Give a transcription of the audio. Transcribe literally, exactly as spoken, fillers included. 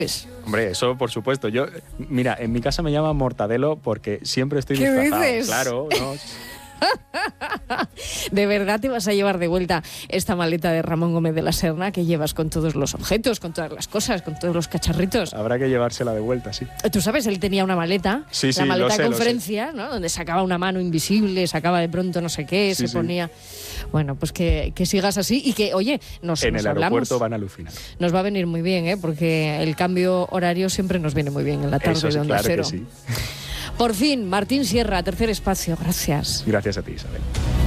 Hombre, eso por supuesto. Yo, mira, en mi casa me llaman Mortadelo porque siempre estoy ¿Qué disfrazado. dices? Claro, ¿no? ¿De verdad te vas a llevar de vuelta esta maleta de Ramón Gómez de la Serna que llevas con todos los objetos, con todas las cosas, con todos los cacharritos? Habrá que llevársela de vuelta, sí. Tú sabes, él tenía una maleta, Sí, la sí, maleta lo sé, de lo sé. conferencia, ¿no? Donde sacaba una mano invisible, sacaba de pronto no sé qué, Sí, se sí. ponía... Bueno, pues que, que sigas así y que, oye, nos, En nos el hablamos. aeropuerto van a alucinar. Nos va a venir muy bien, ¿eh? Porque el cambio horario siempre nos viene muy bien en la tarde Eso sí, de Onda claro Cero. que sí. Por fin, Martín Sierra, Tercer Espacio, gracias. Gracias a ti, Isabel.